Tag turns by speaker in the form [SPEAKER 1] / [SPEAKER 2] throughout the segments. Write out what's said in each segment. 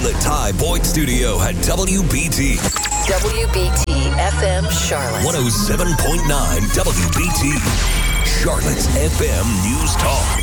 [SPEAKER 1] the Ty Boyd Studio at WBT.
[SPEAKER 2] WBT FM Charlotte.
[SPEAKER 1] 107.9 WBT. Charlotte's FM News Talk.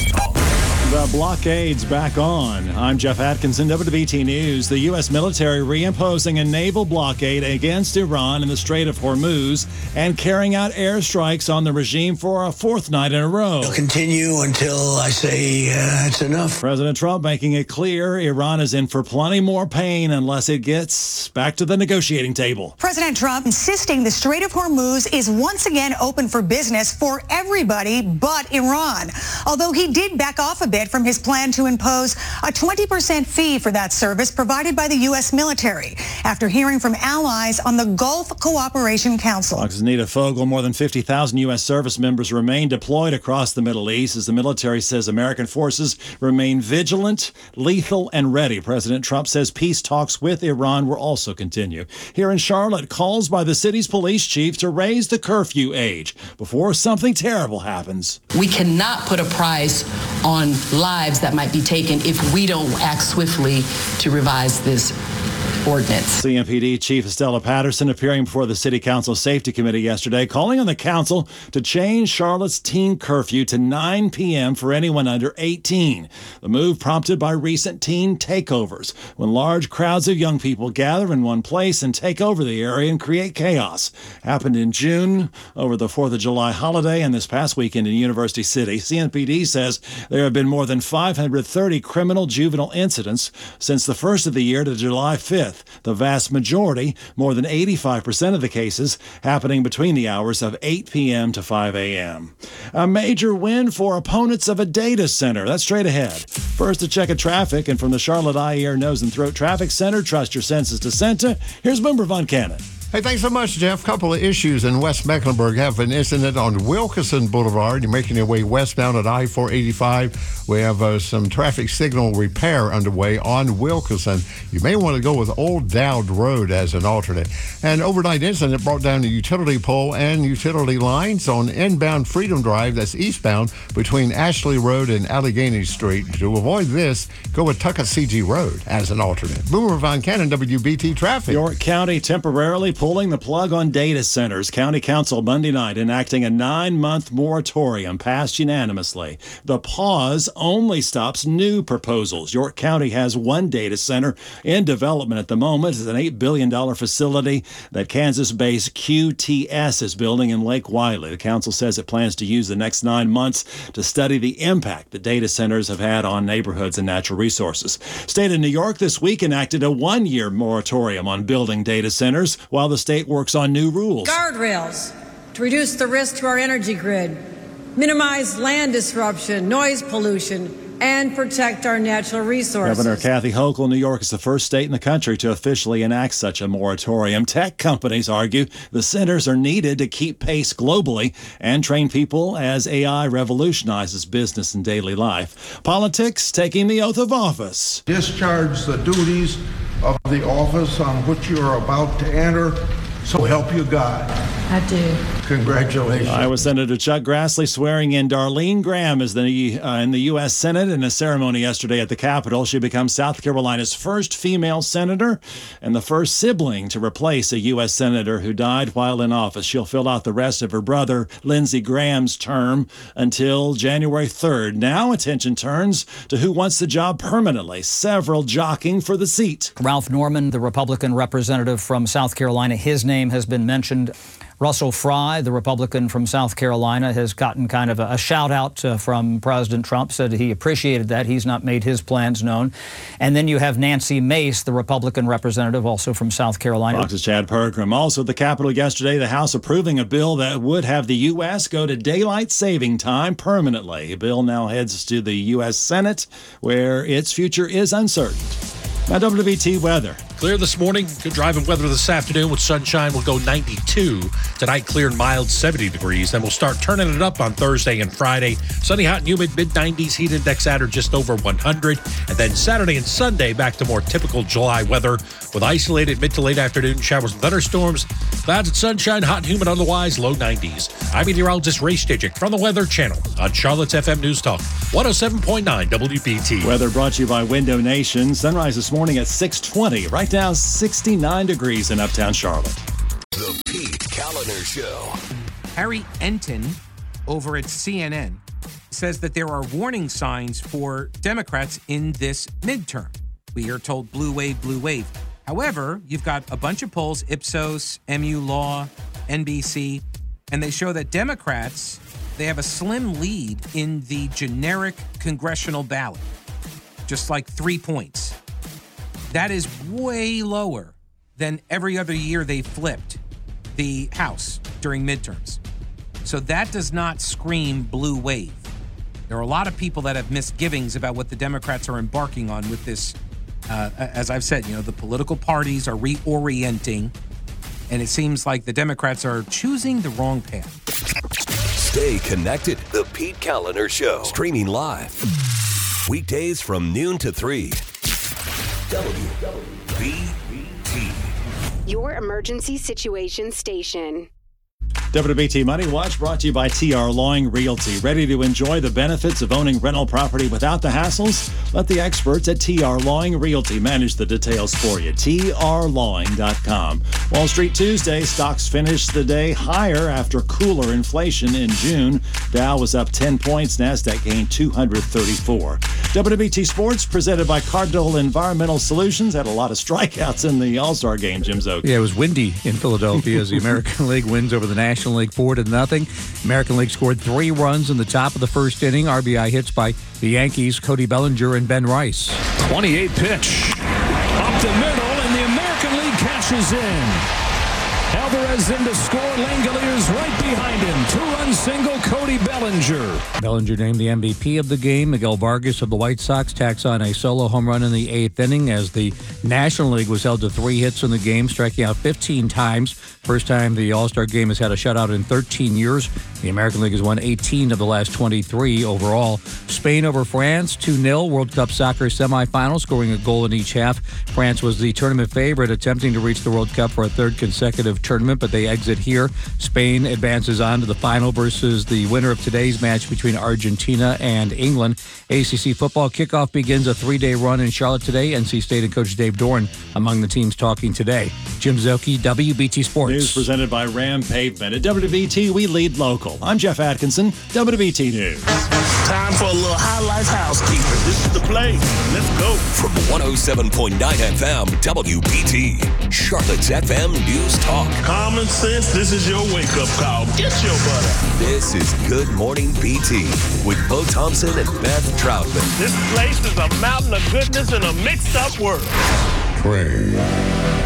[SPEAKER 3] The blockade's back on. I'm Jeff Atkinson, WBT News. The U.S. military reimposing a naval blockade against Iran in the Strait of Hormuz and carrying out airstrikes on the regime for a fourth night in a row.
[SPEAKER 4] It'll continue until I say it's enough.
[SPEAKER 3] President Trump making it clear Iran is in for plenty more pain unless it gets back to the negotiating table.
[SPEAKER 5] President Trump insisting the Strait of Hormuz is once again open for business for everybody but Iran. Although he did back off a bit from his plan to impose a 20% fee for that service provided by the U.S. military after hearing from allies on the Gulf Cooperation Council.
[SPEAKER 3] Fox's Anita Fogel, more than 50,000 U.S. service members remain deployed across the Middle East as the military says American forces remain vigilant, lethal, and ready. President Trump says peace talks with Iran will also continue. Here in Charlotte, calls by the city's police chief to raise the curfew age before something terrible happens.
[SPEAKER 6] We cannot put a price on lives that might be taken if we don't act swiftly to revise this ordinance.
[SPEAKER 3] CMPD Chief Estella Patterson appearing before the City Council Safety Committee yesterday, calling on the council to change Charlotte's teen curfew to 9 p.m. for anyone under 18. The move prompted by recent teen takeovers, when large crowds of young people gather in one place and take over the area and create chaos. Happened in June over the 4th of July holiday and this past weekend in University City. CMPD says there have been more than 530 criminal juvenile incidents since the first of the year to July 5th. The vast majority, more than 85% of the cases, happening between the hours of 8 p.m. to 5 a.m. A major win for opponents of a data center. That's straight ahead. First, a check of traffic, and from the Charlotte Eye, Ear, Nose, and Throat Traffic Center, trust your senses to Senta. Here's Boomer Von Cannon.
[SPEAKER 7] Hey, thanks so much, Jeff. Couple of issues in West Mecklenburg. Have an incident on Wilkeson Boulevard. You're making your way westbound at I-485. We have some traffic signal repair underway on Wilkeson. You may want to go with Old Dowd Road as an alternate. An overnight incident brought down a utility pole and utility lines on inbound Freedom Drive, that's eastbound, between Ashley Road and Allegheny Street. To avoid this, go with Tuckasegee Road as an alternate. Boomer Von Cannon, WBT Traffic.
[SPEAKER 3] York County temporarily pulling the plug on data centers. County Council Monday night enacting a 9-month moratorium passed unanimously. The pause only stops new proposals. York County has one data center in development at the moment. It's an $8 billion facility that Kansas-based QTS is building in Lake Wiley. The council says it plans to use the next 9 months to study the impact that data centers have had on neighborhoods and natural resources. State of New York this week enacted a 1-year moratorium on building data centers while the state works on new rules.
[SPEAKER 8] Guardrails to reduce the risk to our energy grid, minimize land disruption, noise pollution, and protect our natural resources.
[SPEAKER 3] Governor Kathy Hochul, New York is the first state in the country to officially enact such a moratorium. Tech companies argue the centers are needed to keep pace globally and train people as AI revolutionizes business and daily life. Politics taking the oath of office.
[SPEAKER 9] Discharge the duties of the office on which you are about to enter, so help you God.
[SPEAKER 8] I do.
[SPEAKER 9] Congratulations.
[SPEAKER 3] Iowa Senator Chuck Grassley swearing in Darlene Graham as in the U.S. Senate in a ceremony yesterday at the Capitol. She becomes South Carolina's first female senator and the first sibling to replace a U.S. senator who died while in office. She'll fill out the rest of her brother Lindsey Graham's term until January 3rd. Now attention turns to who wants the job permanently. Several jockeying for the seat.
[SPEAKER 10] Ralph Norman, the Republican representative from South Carolina, his name has been mentioned. Russell Fry, the Republican from South Carolina, has gotten kind of a shout-out from President Trump, said he appreciated that. He's not made his plans known. And then you have Nancy Mace, the Republican representative, also from South Carolina.
[SPEAKER 3] Fox's Chad Pergram. Also at the Capitol yesterday, the House approving a bill that would have the U.S. go to daylight saving time permanently. A bill now heads to the U.S. Senate, where its future is uncertain. Now, WBT weather.
[SPEAKER 11] Clear this morning. Good driving weather this afternoon with sunshine. We'll go 92. Tonight, clear and mild, 70 degrees. Then we'll start turning it up on Thursday and Friday. Sunny, hot and humid, mid-90s. Heat index at or just over 100. And then Saturday and Sunday, back to more typical July weather with isolated mid to late afternoon showers and thunderstorms. Clouds and sunshine, hot and humid otherwise, low 90s. I'm meteorologist Ray Stijik from the Weather Channel on Charlotte's FM News Talk, 107.9 WBT.
[SPEAKER 3] Weather brought to you by Window Nation. Sunrise this morning at 6:20. Right now, 69 degrees in uptown Charlotte.
[SPEAKER 1] The Pete Kaliner Show.
[SPEAKER 12] Harry Enton over at CNN says that there are warning signs for Democrats in this midterm. We are told blue wave, blue wave. However, you've got a bunch of polls, Ipsos, MU Law, NBC, and they show that Democrats, they have a slim lead in the generic congressional ballot, just like 3 points. That is way lower than every other year they flipped the House during midterms. So that does not scream blue wave. There are a lot of people that have misgivings about what the Democrats are embarking on with this. As I've said, the political parties are reorienting, and it seems like the Democrats are choosing the wrong path.
[SPEAKER 1] Stay connected. The Pete Kaliner Show. Streaming live. Weekdays from noon to 3. WBT.
[SPEAKER 13] Your emergency situation station.
[SPEAKER 3] WBT Money Watch brought to you by TR Lawing Realty. Ready to enjoy the benefits of owning rental property without the hassles? Let the experts at TR Lawing Realty manage the details for you. trlawing.com. Wall Street Tuesday, stocks finished the day higher after cooler inflation in June. Dow was up 10 points. NASDAQ gained 234. WBT Sports presented by Cardinal Environmental Solutions. Had a lot of strikeouts in the All-Star game, Jim Zoki.
[SPEAKER 14] Yeah, it was windy in Philadelphia as the American League wins over the National League 4-0. American League scored 3 runs in the top of the first inning. RBI hits by the Yankees, Cody Bellinger and Ben Rice.
[SPEAKER 15] 28 pitch. Up the middle, and the American League cashes in. Alvarez in to score. Langoliers right behind him. 2-run single, Cody Bellinger.
[SPEAKER 14] Bellinger named the MVP of the game. Miguel Vargas of the White Sox tacks on a solo home run in the 8th inning as the National League was held to 3 hits in the game, striking out 15 times. First time the All-Star game has had a shutout in 13 years. The American League has won 18 of the last 23 overall. Spain over France, 2-0. World Cup soccer semifinal, scoring a goal in each half. France was the tournament favorite, attempting to reach the World Cup for a third consecutive tournament, but they exit here. Spain advances on to the final versus the winner of today's match between Argentina and England. ACC football kickoff begins a 3-day run in Charlotte today. NC State and Coach Dave Doran among the teams talking today. Jim Zoki, WBT Sports.
[SPEAKER 3] News presented by Ram Pavement. At WBT, we lead local. I'm Jeff Atkinson, WBT News.
[SPEAKER 16] Time for a little highlights housekeeping. This is the play. Let's go.
[SPEAKER 1] From 107.9 FM, WBT, Charlotte's FM News Talk.
[SPEAKER 16] Common sense, this is your wake-up call. Get your butt out.
[SPEAKER 1] This is Good Morning BT with Bo Thompson and Beth Troutman.
[SPEAKER 16] This place is a mountain of goodness in a mixed-up world.
[SPEAKER 7] Pray.